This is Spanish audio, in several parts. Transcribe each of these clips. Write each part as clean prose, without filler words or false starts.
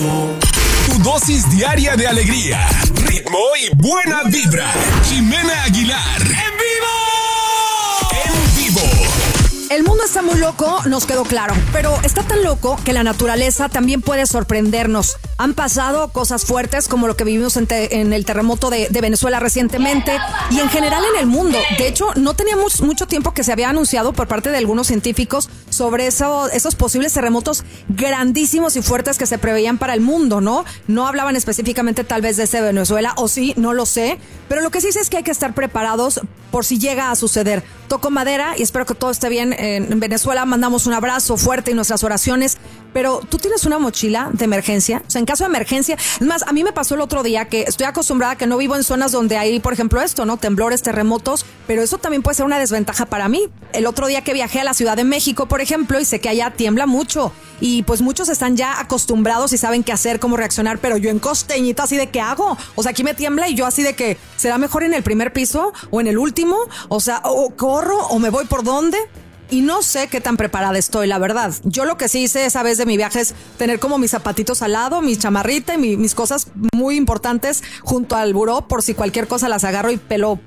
Tu dosis diaria de alegría, ritmo y buena vibra. Jimena Aguilar. ¡En vivo! En vivo. El mundo está muy loco, nos quedó claro, pero está tan loco que la naturaleza también puede sorprendernos. Han pasado cosas fuertes como lo que vivimos en el terremoto de Venezuela recientemente y en general en el mundo. De hecho, no teníamos mucho tiempo que se había anunciado por parte de algunos científicos sobre esos posibles terremotos grandísimos y fuertes que se preveían para el mundo, ¿no? No hablaban específicamente tal vez de ese Venezuela, o sí, no lo sé, pero lo que sí sé es que hay que estar preparados por si llega a suceder. Toco madera y espero que todo esté bien en Venezuela. Mandamos un abrazo fuerte y nuestras oraciones. Pero tú tienes una mochila de emergencia, o sea, en caso de emergencia. Es más, a mí me pasó el otro día que estoy acostumbrada a que no vivo en zonas donde hay, por ejemplo, esto, ¿no? Temblores, terremotos, pero eso también puede ser una desventaja para mí. El otro día que viajé a la Ciudad de México, por ejemplo, y sé que allá tiembla mucho y pues muchos están ya acostumbrados y saben qué hacer, cómo reaccionar, pero yo en Costeñita así de ¿qué hago? O sea, aquí me tiembla y yo así de que ¿será mejor en el primer piso o en el último? O sea, o corro o me voy por dónde. Y no sé qué tan preparada estoy, la verdad. Yo lo que sí hice esa vez de mi viaje es tener como mis zapatitos al lado, mi chamarrita y mis cosas muy importantes junto al buró por si cualquier cosa las agarro y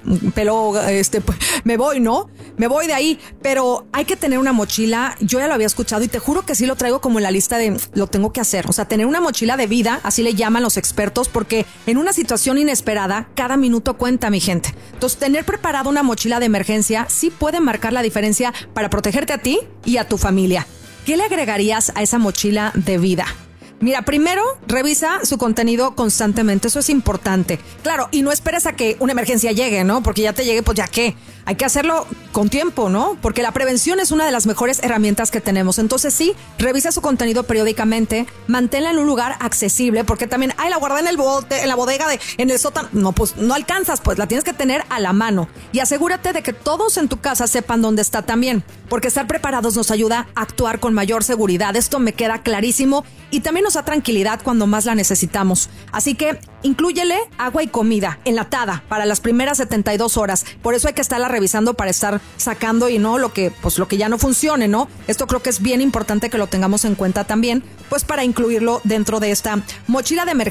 me voy, ¿no? Me voy de ahí, pero hay que tener una mochila. Yo ya lo había escuchado y te juro que sí lo traigo como en la lista de lo tengo que hacer. O sea, tener una mochila de vida, así le llaman los expertos, porque en una situación inesperada, cada minuto cuenta, mi gente. Entonces, tener preparada una mochila de emergencia sí puede marcar la diferencia para protegerte a ti y a tu familia. ¿Qué le agregarías a esa mochila de vida? Mira, primero, revisa su contenido constantemente, eso es importante. Claro, y no esperes a que una emergencia llegue, ¿no? Porque ya te llegue, pues ya qué. Hay que hacerlo con tiempo, ¿no? Porque la prevención es una de las mejores herramientas que tenemos. Entonces sí, revisa su contenido periódicamente, manténla en un lugar accesible, porque también, la guardé en el bote, en la bodega, en el sótano. No, pues no alcanzas, pues la tienes que tener a la mano. Y asegúrate de que todos en tu casa sepan dónde está también, porque estar preparados nos ayuda a actuar con mayor seguridad. Esto me queda clarísimo y también nos da tranquilidad cuando más la necesitamos. Así que inclúyele agua y comida enlatada para las primeras 72 horas. Por eso hay que estarla revisando para estar sacando y no lo que ya no funcione, ¿no? Esto creo que es bien importante que lo tengamos en cuenta también, pues para incluirlo dentro de esta mochila de emergencia